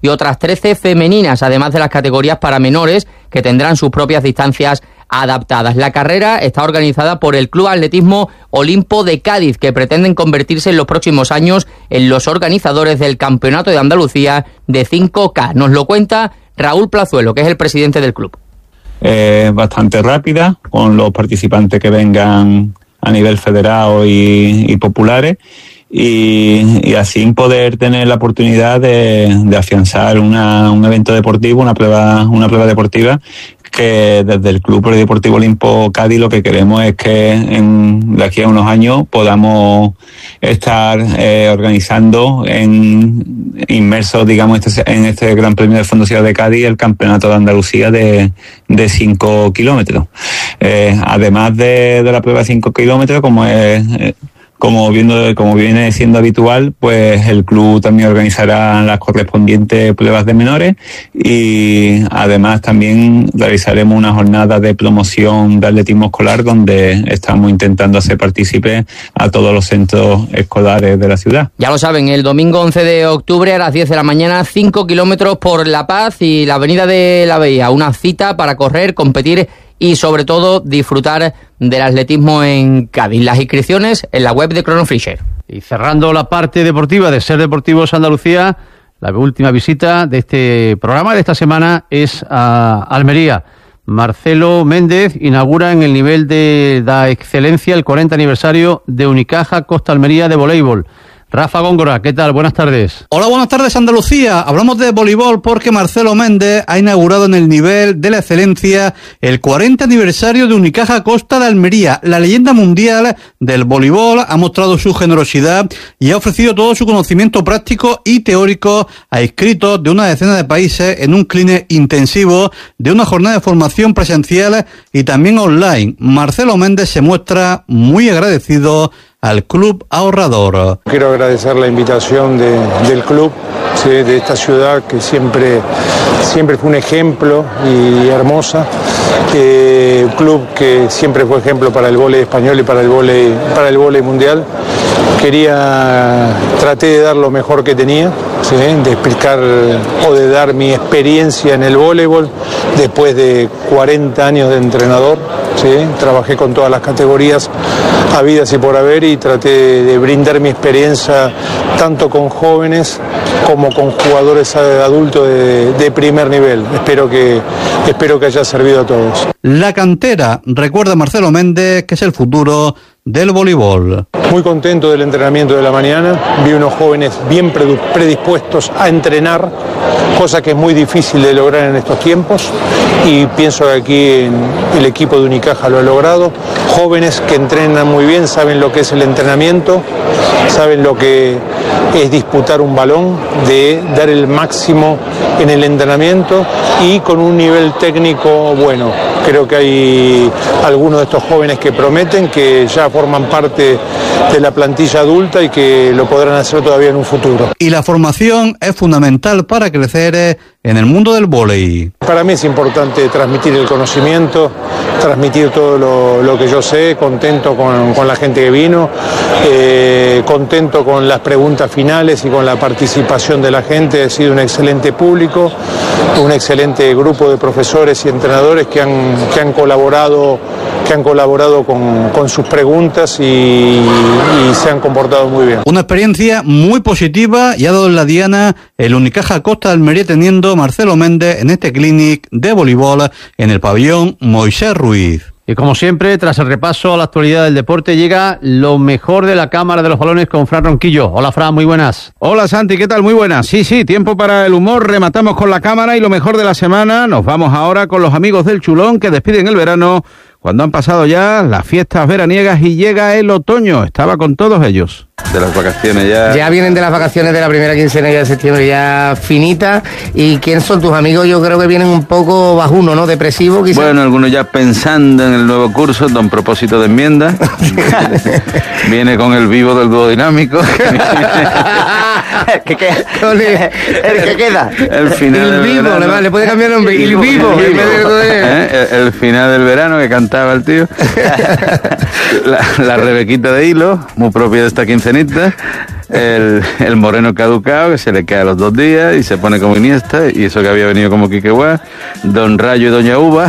y otras 13 femeninas, además de las categorías para menores, que tendrán sus propias distancias adaptadas. La carrera está organizada por el Club Atletismo Olimpo de Cádiz, que pretenden convertirse en los próximos años en los organizadores del Campeonato de Andalucía de 5K. Nos lo cuenta Raúl Plazuelo, que es el presidente del club. Bastante rápida, con los participantes que vengan a nivel federado y populares, y así poder tener la oportunidad de afianzar un evento deportivo, una prueba deportiva, que desde el Club Polideportivo Olimpo Cádiz lo que queremos es que de aquí a unos años podamos estar organizando inmersos, digamos, en este Gran Premio del Fondo Ciudad de Cádiz, el Campeonato de Andalucía de 5 kilómetros. Además de la prueba de 5 kilómetros, como viene siendo habitual, pues el club también organizará las correspondientes pruebas de menores, y además también realizaremos una jornada de promoción de atletismo escolar, donde estamos intentando hacer partícipes a todos los centros escolares de la ciudad. Ya lo saben, el domingo 11 de octubre a las 10 de la mañana, 5 kilómetros por La Paz y la Avenida de la Bahía. Una cita para correr, competir y sobre todo disfrutar del atletismo en Cádiz. Las inscripciones en la web de Chrono Fisher. Y cerrando la parte deportiva de Ser Deportivos Andalucía, la última visita de este programa de esta semana es a Almería. Marcelo Méndez inaugura en el nivel de la excelencia el 40 aniversario de Unicaja Costa Almería de voleibol. Rafa Góngora, ¿qué tal? Buenas tardes. Hola, buenas tardes, Andalucía. Hablamos de voleibol porque Marcelo Méndez ha inaugurado en el nivel de la excelencia el 40 aniversario de Unicaja Costa de Almería. La leyenda mundial del voleibol ha mostrado su generosidad y ha ofrecido todo su conocimiento práctico y teórico a inscritos de una decena de países en un clinic intensivo de una jornada de formación presencial y también online. Marcelo Méndez se muestra muy agradecido al Club Ahorrador. Quiero agradecer la invitación del club, ¿sí?, de esta ciudad que siempre fue un ejemplo y hermosa, un club que siempre fue ejemplo para el vóley español y para el vóley mundial. Traté de dar lo mejor que tenía, ¿sí?, de explicar o de dar mi experiencia en el voleibol después de 40 años de entrenador, ¿sí? Trabajé con todas las categorías habidas y por haber, y traté de brindar mi experiencia tanto con jóvenes como con jugadores adultos de primer nivel. Espero que haya servido a todos. La cantera, recuerda Marcelo Méndez, que es el futuro del voleibol. Muy contento del entrenamiento de la mañana. Vi unos jóvenes bien predispuestos a entrenar, cosa que es muy difícil de lograr en estos tiempos, y pienso que aquí el equipo de Unicaja lo ha logrado. Jóvenes que entrenan muy bien, saben lo que es el entrenamiento, saben lo que es disputar un balón, de dar el máximo en el entrenamiento y con un nivel técnico bueno. Creo que hay algunos de estos jóvenes que prometen, que ya forman parte de la plantilla adulta y que lo podrán hacer todavía en un futuro. Y la formación es fundamental para crecer en el mundo del vóley. Para mí es importante transmitir el conocimiento, transmitir todo lo que yo sé. Contento con la gente que vino, contento con las preguntas finales y con la participación de la gente. Ha sido un excelente público, un excelente grupo de profesores y entrenadores que han colaborado con sus preguntas y se han comportado muy bien. Una experiencia muy positiva, y ha dado en la diana el Unicaja Costa de Almería, teniendo Marcelo Méndez en este clinic de voleibol en el pabellón Moisés Ruiz. Y como siempre, tras el repaso a la actualidad del deporte, llega lo mejor de la Cámara de los Balones con Fran Ronquillo. Hola, Fran, muy buenas. Hola, Santi, ¿qué tal? Muy buenas. Sí, tiempo para el humor. Rematamos con la Cámara y lo mejor de la semana. Nos vamos ahora con los amigos del Chulón, que despiden el verano cuando han pasado ya las fiestas veraniegas y llega el otoño. Estaba con todos ellos. De las vacaciones ya. Ya vienen de las vacaciones de la primera quincena de septiembre ya finita. ¿Y quién son tus amigos? Yo creo que vienen un poco bajuno, ¿no? Depresivo, quizás. Bueno, algunos ya pensando en el nuevo curso, don propósito de enmienda. Viene con el vivo del dúo dinámico. el que queda. El final del vivo, verano. le puede cambiar el nombre. El vivo. El final del verano que cantaba el tío. La Rebequita de Hilo, muy propia de esta quincenita. el Moreno caducado, que se le cae a los 2 días y se pone como Iniesta, y eso que había venido como Quique Guá, Don Rayo y Doña Uva,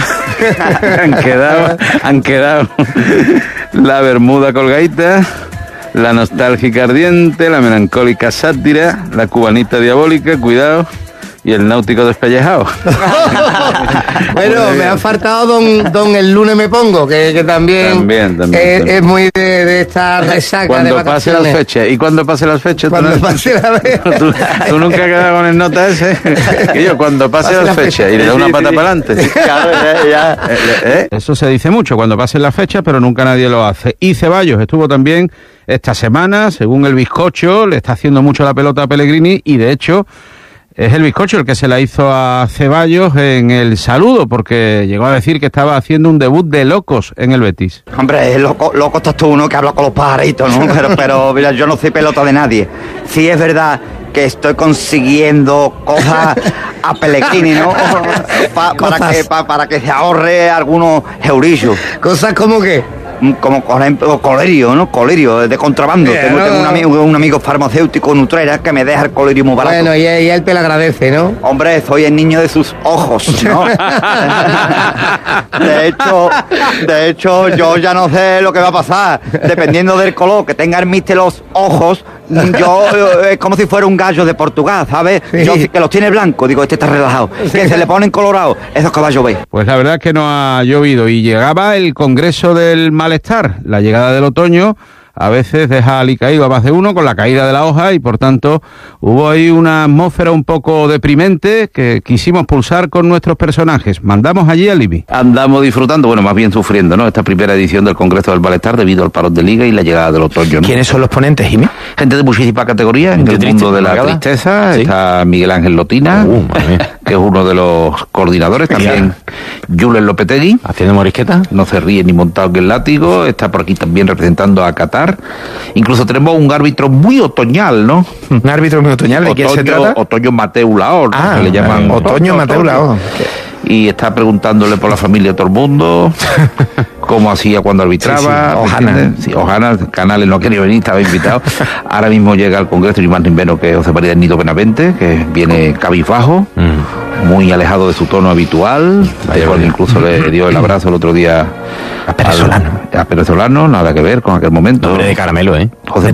han quedado la Bermuda colgadita, la nostálgica ardiente, la melancólica sátira, la cubanita diabólica, cuidado, y el náutico despellejado. Bueno, me ha faltado don El lunes me pongo, que también es muy de esta resaca cuando de vacaciones. pase las fechas. ¿Y cuando pase las fechas? Cuando pase la fecha. ¿Tú nunca has quedado con el nota ese? Que yo, cuando pase las fechas y le da una pata para adelante. Claro, ya. Eso se dice mucho cuando pasen las fechas, pero nunca nadie lo hace. Y Ceballos estuvo también esta semana, según el bizcocho, le está haciendo mucho la pelota a Pellegrini y de hecho es el bizcocho el que se la hizo a Ceballos en el saludo, porque llegó a decir que estaba haciendo un debut de locos en el Betis. Hombre, loco estás tú, ¿no? Que habla con los pajaritos, ¿no? Pero mira, yo no soy pelota de nadie. Sí es verdad que estoy consiguiendo cosas a Pellegrini, ¿no? Para que se ahorre algunos eurillos. ¿Cosas como qué? Como por ejemplo colerio, ¿no? Colerio de contrabando. Tengo un amigo farmacéutico Nutrera que me deja el colerio muy barato. Bueno, y él te lo agradece, ¿no? Hombre, soy el niño de sus ojos, ¿no? de hecho, yo ya no sé lo que va a pasar. Dependiendo del color que tenga el mister los ojos, yo es como si fuera un gallo de Portugal, ¿sabes? Sí. Yo que los tiene blanco, digo, este está relajado. Que se le ponen colorados, esos que va a llover. Pues la verdad es que no ha llovido y llegaba el Congreso del Malestar. La llegada del otoño a veces deja alicaído a más de uno con la caída de la hoja y por tanto hubo ahí una atmósfera un poco deprimente que quisimos pulsar con nuestros personajes. Mandamos allí a Libby. Andamos disfrutando, bueno, más bien sufriendo, ¿no? Esta primera edición del Congreso del Malestar debido al parón de Liga y la llegada del otoño, ¿no? ¿Quiénes son los ponentes, Jimmy? Gente de muchísima categoría, en el mundo de la tristeza. ¿Sí? Está Miguel Ángel Lotina, que es uno de los coordinadores, también Julen Lopetegui, haciendo morisqueta, no se ríe ni montado que el látigo, está por aquí también representando a Qatar. Incluso tenemos un árbitro muy otoñal, ¿no? Un árbitro muy otoñal, ¿de quién se trata? Otoño Mateu Laor, que le llaman Otoño Mateu Laor. Y está preguntándole por la familia de todo el mundo, cómo hacía cuando arbitraba. Sí, Ojana, Canales no quería venir, estaba invitado. Ahora mismo llega al Congreso y más ni menos que José María del Nido Benavente, que viene cabizbajo, muy alejado de su tono habitual, incluso le dio el abrazo el otro día a Pérez Solano, nada que ver con aquel momento. Nombre de caramelo, ¿eh? José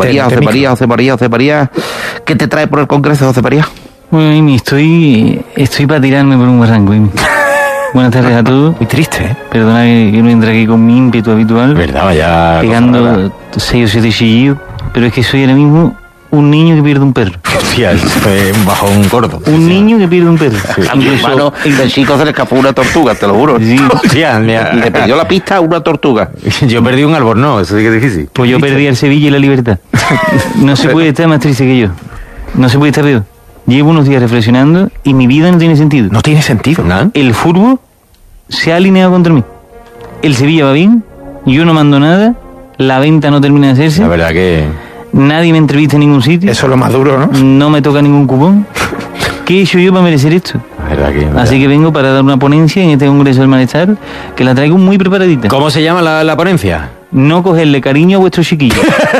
María, ¿qué te trae por el Congreso, José María? Bueno, estoy para tirarme por un barranco. Buenas tardes a todos. Muy triste, ¿eh? Perdona que no entre aquí con mi ímpetu habitual. Verdad, vaya. Pegando 6 o 7 chillidos, pero es que soy ahora mismo un niño que pierde un perro. Hostia, fue un bajón gordo. Un niño que pierde un perro. A mi hermano, el chico se le escapó una tortuga, te lo juro. Sí. Hostia, le perdió la pista a una tortuga. Yo perdí un albornoz, eso sí que es difícil. Pues yo perdí el Sevilla y la Libertad. No se puede estar más triste que yo. No se puede estar peor. Llevo unos días reflexionando y mi vida no tiene sentido. No tiene sentido, ¿no? El fútbol se ha alineado contra mí. El Sevilla va bien, yo no mando nada, la venta no termina de hacerse. La verdad que... Nadie me entrevista en ningún sitio. Eso es lo más duro, ¿no? No me toca ningún cupón. ¿Qué he hecho yo para merecer esto? Así que vengo para dar una ponencia en este Congreso del Malestar, que la traigo muy preparadita. ¿Cómo se llama la ponencia? No cogerle cariño a vuestros chiquillos.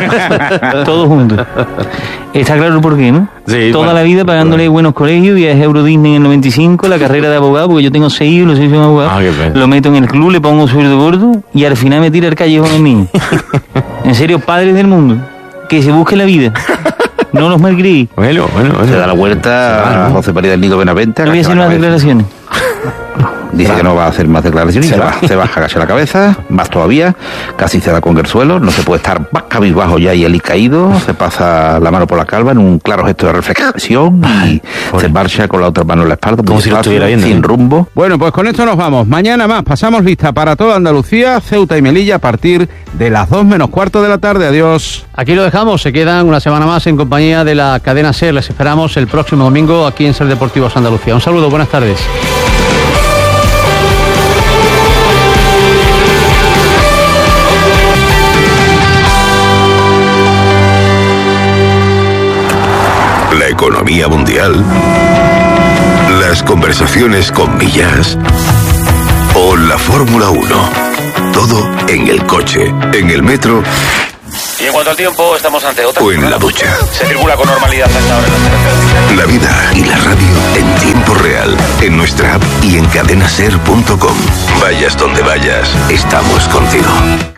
Todos juntos. Está claro por qué, ¿no? Sí, Toda la vida pagándole buenos colegios, viajes a Euro Disney en el 95, la carrera de abogado, porque yo tengo 6 hijos, los 6 son abogados. Lo meto en el club, le pongo un sueldo gordo y al final me tira el callejón el niño. En serio, padres del mundo, que se busque la vida. No los malcriéis. Bueno. Se da la vuelta a José María del Nido Benavente. No voy a hacer unas declaraciones. Dice que no va a hacer más declaraciones, se baja, agacha la cabeza, más todavía, casi se da con el suelo, no se puede estar más cabizbajo ya y caído, se pasa la mano por la calva en un claro gesto de reflexión y se marcha con la otra mano en la espalda, como si lo estuviera viendo, sin rumbo. Bueno, pues con esto nos vamos. Mañana más, pasamos lista para toda Andalucía, Ceuta y Melilla a partir de las 2 menos cuarto de la tarde. Adiós. Aquí lo dejamos, se quedan una semana más en compañía de la cadena SER. Les esperamos el próximo domingo aquí en SER Deportivos Andalucía. Un saludo, buenas tardes. La economía mundial, las conversaciones con Millás o la Fórmula 1. Todo en el coche, en el metro Y en cuanto al tiempo, estamos ante otra. O en la ducha. Se circula con normalidad hasta ahora en las carreteras. La vida y la radio en tiempo real. En nuestra app y en cadenaser.com. Vayas donde vayas, estamos contigo.